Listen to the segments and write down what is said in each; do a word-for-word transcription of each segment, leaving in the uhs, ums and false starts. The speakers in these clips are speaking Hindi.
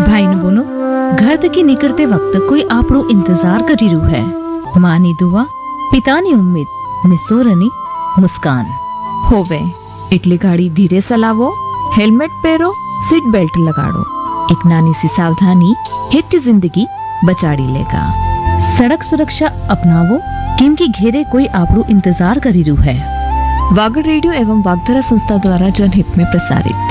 ભાઈ ને બોનો ઘર તકી નીકળતે વખત કોઈ આપણો ઇંતજાર કરી રહ્યું હે. માની દુઆ, પિતાની ઉમ્મીદ, નિસોરની મુસ્કાન. હોવે એટલે ગાડી ધીરે ચલાવો, હેલ્મેટ પહેરો, सीट बेल्ट लगाड़ो. एक नानी सी सावधानी हित जिंदगी बचाड़ी लेगा. सड़क सुरक्षा अपनावो केम की घेरे कोई आपरो इंतजार करी रु है. वागड़ रेडियो एवं वागधरा संस्था द्वारा जनहित में प्रसारित.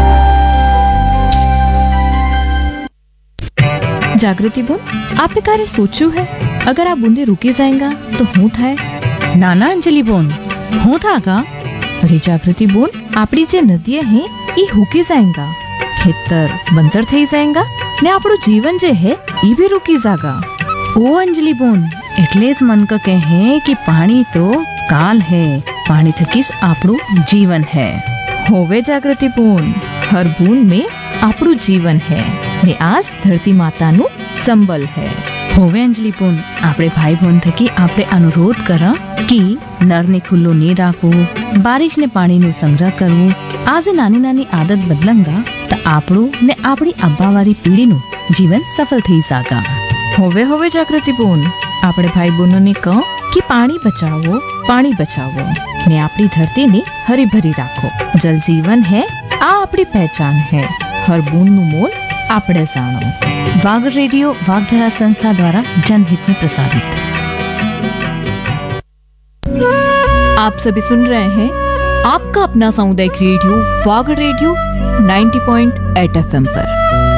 जागृति बोन, आपने कार्य सोचू है? अगर आप बूंदे रुकी जाएगा तो हूँ थाय? नाना अंजलि बोन, हूँ था का? अरे जागृति बोन, आपड़ी जे नदियां हैं ई हुकी जाएगा, खेतर बंजर थई जाएगा ने आपड़ो जीवन जे है ई भी रुकी जागा. ओ अंजलि बोन, એટલે જ मन का कहे कि पानी तो काल है, पानी थकीस आपड़ो जीवन है. होवे जागृति बोन, हर बूंद में आपड़ो जीवन है ने आज धरती माता नु संबल है. होवे अंजलि बोन, आपड़े भाई बहन थकी आपड़े अनुरोध करा कि नर ने खुल्लो नहीं राखो, बारिश ने पानी नो संग्रह करवो. आज नानी नानी आदत बदलंगा तो आपड़ो ने आपड़ी अब्बावारी पीढ़ी नु जीवन सफल थई जागा. होवे होवे जागृति बोन, आपड़े भाई बहनों ने कहो कि पानी बचाओ, पानी बचाओ ने आपड़ी धरती ने हरी भरी राखो. जल जीवन है, आ आपड़ी पहचान है. हर बूंद नु मोल आपड़े जानो. वागड़ रेडियो वागधरा संस्था द्वारा जनहित में प्रसारित. आप सभी सुन रहे हैं आपका अपना सामुदायिक रेडियो वागड़ रेडियो नब्बे पॉइंट आठ एफ एम पर.